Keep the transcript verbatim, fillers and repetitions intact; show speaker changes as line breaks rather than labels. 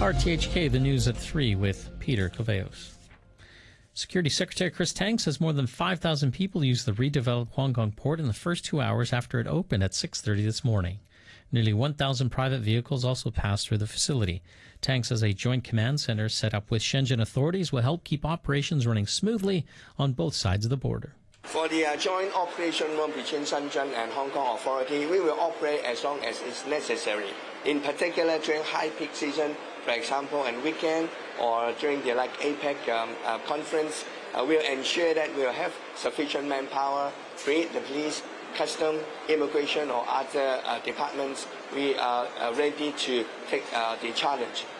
R T H K, the news at three with Peter Coveos. Security Secretary Chris Tang says more than five thousand people used the redeveloped Huanggang port in the first two hours after it opened at six thirty this morning. Nearly one thousand private vehicles also passed through the facility. Tang says a joint command center set up with Shenzhen authorities will help keep operations running smoothly on both sides of the border.
For the uh, joint operation room between Shenzhen and Hong Kong authority, we will operate as long as it's necessary. In particular, during high peak season, for example, and weekend, or during the like APEC um, uh, conference, uh, we'll ensure that we'll have sufficient manpower, be it the police, custom, immigration, or other uh, departments. We are uh, ready to take uh, the challenge.